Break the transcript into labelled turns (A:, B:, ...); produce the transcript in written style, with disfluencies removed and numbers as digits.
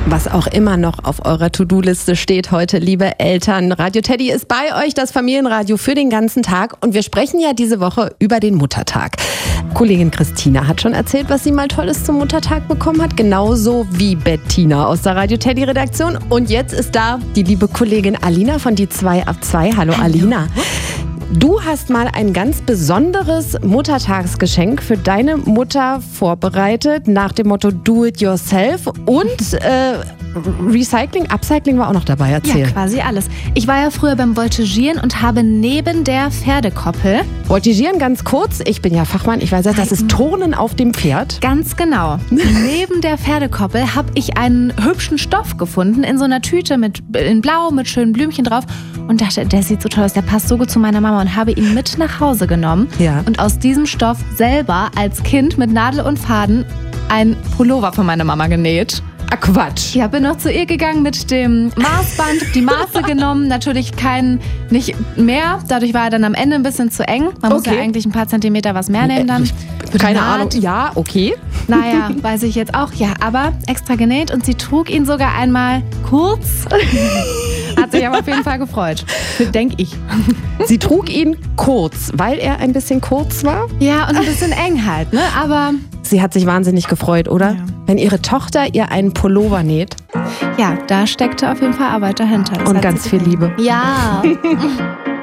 A: Was auch immer noch auf eurer To-Do-Liste steht heute, liebe Eltern. Radio Teddy ist bei euch, das Familienradio für den ganzen Tag. Und wir sprechen ja diese Woche über den Muttertag. Kollegin Christina hat schon erzählt, was sie mal Tolles zum Muttertag bekommen hat. Genauso wie Bettina aus der Radio Teddy Redaktion. Und jetzt ist da die liebe Kollegin Alina von die 2 ab 2. Hallo Alina. Du hast mal ein ganz besonderes Muttertagsgeschenk für deine Mutter vorbereitet, nach dem Motto Do It Yourself und Recycling, Upcycling war auch noch dabei, erzähl.
B: Ja, quasi alles. Ich war ja früher beim Voltigieren und habe neben der Pferdekoppel...
A: Voltigieren ganz kurz, ich bin ja Fachmann, ich weiß, das ist Turnen auf dem Pferd.
B: Ganz genau. Neben der Pferdekoppel habe ich einen hübschen Stoff gefunden in so einer Tüte in Blau mit schönen Blümchen drauf und dachte, der sieht so toll aus, der passt so gut zu meiner Mama und habe ihn mit nach Hause genommen und aus diesem Stoff selber als Kind mit Nadel und Faden ein Pullover für meine Mama genäht.
A: Ah, Quatsch.
B: Ja, bin noch zu ihr gegangen mit dem Maßband, die Maße genommen, natürlich nicht mehr. Dadurch war er dann am Ende ein bisschen zu eng. Man muss ja eigentlich ein paar Zentimeter was mehr nehmen dann.
A: Keine Ahnung. Ja, okay.
B: Naja, weiß ich jetzt auch. Ja, aber extra genäht und sie trug ihn sogar einmal kurz. Hat sich aber auf jeden Fall gefreut. Denke ich.
A: Sie trug ihn kurz, weil er ein bisschen kurz war?
B: Ja, und ein bisschen eng halt, ne? Aber...
A: Sie hat sich wahnsinnig gefreut, oder? Ja. Wenn ihre Tochter ihr einen Pullover näht.
B: Ja, da steckte auf jeden Fall Arbeit dahinter.
A: Und ganz viel Liebe.
B: Ja.